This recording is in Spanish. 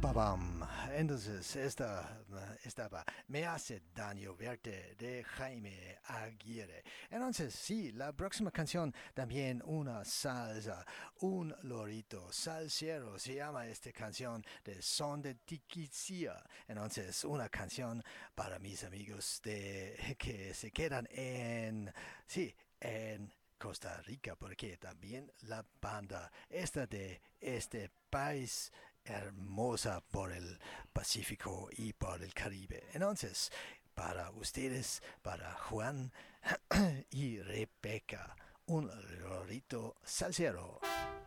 Babam. Entonces, esta estaba Me hace daño verte de Jaime Aguirre. Entonces, sí, la próxima canción también una salsa, un lorito salsero se llama esta canción de Son de Tiquicia. Entonces, una canción para mis amigos de que se quedan sí, en Costa Rica, porque también la banda esta de este país hermosa por el Pacífico y por el Caribe. Entonces, para ustedes, para Juan y Rebeca, un lorito salsero.